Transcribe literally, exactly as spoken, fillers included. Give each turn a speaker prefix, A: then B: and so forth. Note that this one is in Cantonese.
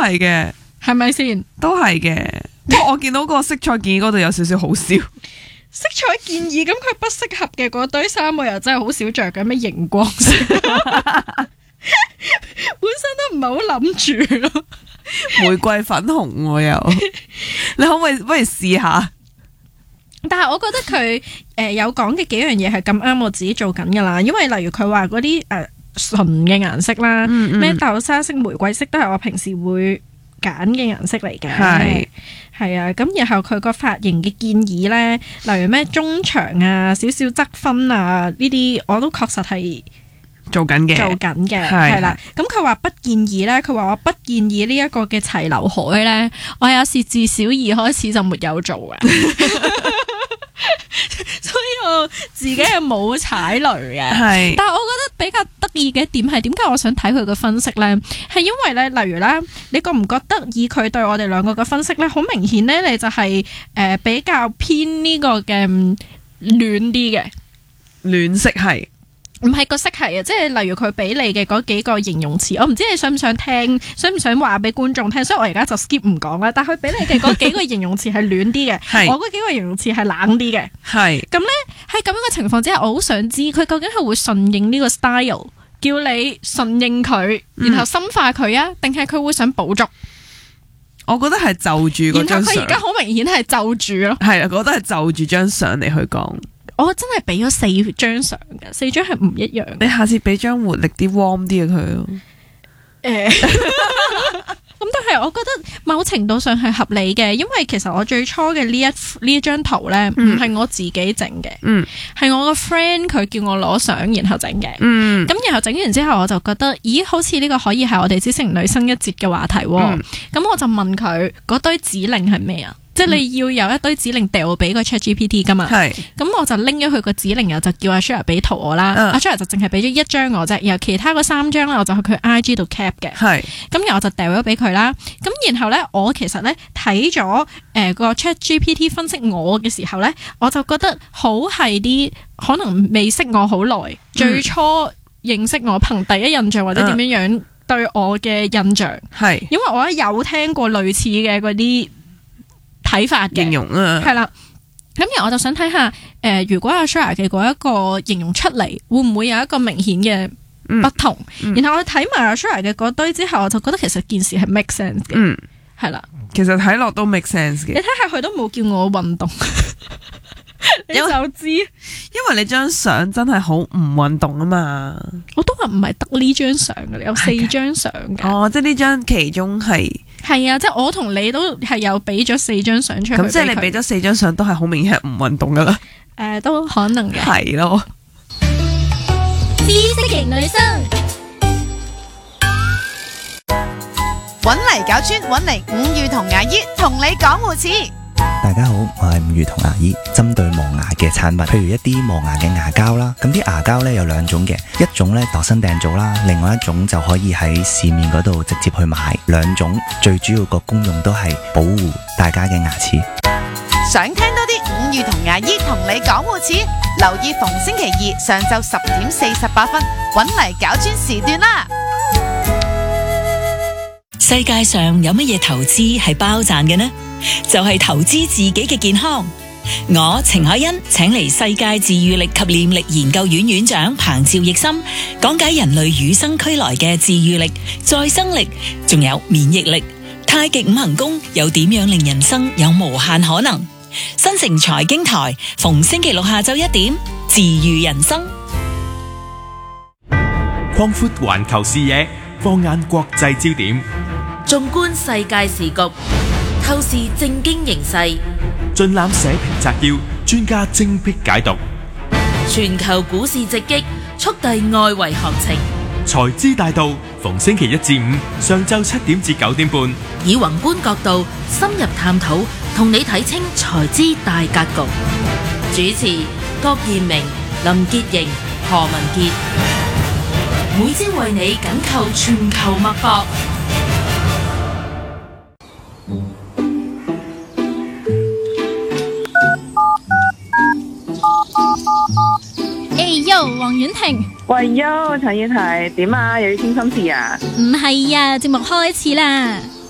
A: 係嘅，
B: 係咪先？
A: 都係嘅。不過我見到個色彩建議嗰度有少少好笑。
B: 色彩建議咁佢不適合嘅嗰堆衫我又真係好少着嘅，咩熒光色，本身都唔係好諗住咯。
A: 玫瑰粉紅我又，你可唔可以不如試下？
B: 但係我覺得佢誒、呃、有講嘅幾樣嘢係咁啱我自己做緊噶啦，因為例如佢話嗰啲誒純嘅顏色啦，咩、嗯嗯、豆沙色、玫瑰色都係我平時會揀嘅顏色嚟嘅。係係啊，咁然後佢個髮型嘅建議咧，例如咩中長啊、少少側分啊呢啲，我都確實係
A: 做緊嘅，
B: 做緊嘅係啦。咁佢話不建議咧，佢話我不建議呢一個嘅齊劉海咧，我有時自小二開始就沒有做嘅。所以我自己係冇踩雷嘅，係。但係我覺得比較得意嘅一點係點解我想睇佢嘅分析咧？係因為咧，例如咧，你覺唔覺得以佢對我哋兩個嘅分析咧，好明顯咧，你就係、是、誒、呃、比較偏呢個嘅暖啲嘅
A: 暖色係。
B: 唔係個色係啊，即係例如佢俾你嘅嗰幾個形容詞，我唔知你想唔想聽，想唔想話俾觀眾聽，所以我而家就 skip 唔講啦。但係佢俾你嘅嗰幾個形容詞係暖啲嘅，我嗰幾個形容詞係冷啲嘅。係咁咧，喺咁樣嘅情況之下，我好想知佢究竟係會順應呢個 style，叫你順應佢，然後深化佢啊，定係佢會想補足？
A: 我覺得係就住嗰張相。
B: 然後佢而家好明顯係就住咯。係啊，
A: 我覺得係就住張相嚟去講。
B: 我真係俾咗四張相嘅，四張係唔一樣。
A: 你下次俾張活力啲 warm 啲嘅佢咯。誒，
B: 咁但係我覺得某程度上係合理嘅，因為其實我最初嘅呢一呢一張圖咧，唔係我自己整嘅，嗯，係我個 friend 佢叫我攞相然後整嘅，嗯，咁然後整完之後我就覺得，咦，好似呢個可以係我哋知性女生一節嘅話題，咁、嗯、我就問佢嗰堆指令係咩啊？即係你要有一堆指令掉俾個 ChatGPT 噶嘛？係，咁我就拎咗佢個指令，然後就叫阿 Share 俾圖我啦。阿 Share 就淨係俾咗一張我啫，然後其他嗰三張咧，我就去佢 I G 度 cap 嘅。係，咁然後我就掉咗俾佢啦。咁然後咧，我其實咧睇咗誒個 ChatGPT 分析我嘅時候咧，我就覺得好係啲可能未識我好耐、嗯，最初認識我憑第一印象或者點樣樣對我嘅印象。係，因為我有聽過類似嘅嗰啲睇法嘅形容啊，係啦，咁然後我就想睇下，誒、呃，如果阿 Share 嘅嗰一個形容出嚟，會唔會有一個明顯嘅不同？嗯嗯、然後我睇埋阿 Share 嘅嗰堆之後，我就覺得其實件事係 make sense 嘅，嗯，係啦，其實睇落都 make sense 嘅。你睇下佢都冇叫我運動，你就知，因為你張相真係好唔運動啊嘛。我都話唔係得呢張相嘅，你有四張相嘅。哦，即係呢張其中係。係啊，即係我同你都係有俾咗四張相出去。咁即係你俾咗四張相都係好明顯係唔運動噶啦。誒、呃，都可能嘅。係咯。知識型女生
C: 搵嚟搞村，搵嚟五月同牙醫同你講護齒。
D: 大家好，我係五月同牙醫，針對磨牙嘅產品，譬如一啲磨牙嘅牙膠啦，咁啲牙膠呢有兩種嘅，一種呢度身訂做啦，另外一種就可以喺市面嗰度直接去買，兩種最主要個功用都係保護大家嘅牙齒。
C: 想聽多啲五月同牙醫同你講護齒，留意逢星期二上晝十點四十八分，搵嚟搞專時段啦。
E: 世界上有乜嘢投資係包賺嘅呢？就係、是、投資自己嘅健康。我程海欣請嚟世界治癒力及念力研究院院長彭趙奕森講解人類與生俱來嘅治癒力、再生力，仲有免疫力。太極五行功又點樣令人生有無限可能？新城財經台逢星期六下晝一點，治癒人生。
F: 擴闊環球視野，放眼國際焦點，
G: 縱觀世界時局，透視政經形勢，
F: 盡覽社評摘要，專家精闢解讀。
G: 全球股市直擊，速遞外圍行情。
F: 財資大道，逢星期一至五上晝七點至九點半，
G: 以宏觀角度深入探討，同你睇清財資大格局。主持郭彥明、林潔瑩、何文傑，每朝為你緊扣全球脈搏。
B: Yo， 黃婉婷，
H: 喂，Yo，陳燕婷，點啊？又要傾心事啊？
B: 唔係啊，節目開始啦。